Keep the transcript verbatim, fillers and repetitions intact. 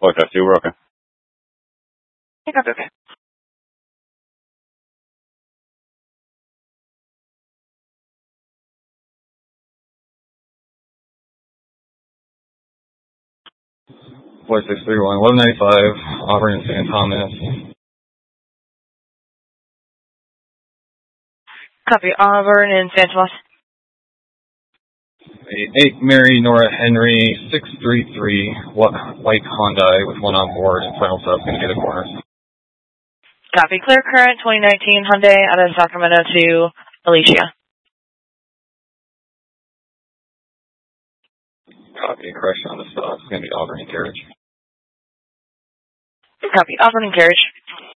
Look, that's you, we're okay. I think that's okay. four six three one, eleven ninety-five, Auburn and San Thomas. Copy. Auburn and San Thomas. eight, eight Mary Nora Henry, six three three, white Hyundai with one on board, and final stop going to get a corner. Copy. Clear current, twenty nineteen Hyundai out of Sacramento to Alicia. Copy. Correction on the stop. It's going to be Auburn and Carriage. Copy. Auburn and Carriage.